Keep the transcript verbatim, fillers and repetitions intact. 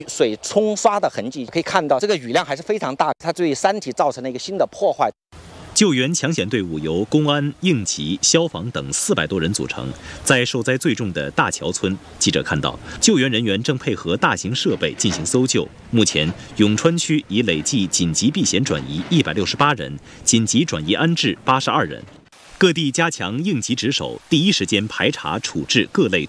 水冲刷的痕迹，可以看到这个雨量还是非常大，它对山体造成了一个新的破坏。 救援抢险队伍由公安、应急、消防等四百多人组成。在受灾最重的大桥村，记者看到救援人员正配合大型设备进行搜救。目前，永川区已累计紧急避险转移一百六十八人，紧急转移安置八十二人。各地加强应急值守，第一时间排查处置各类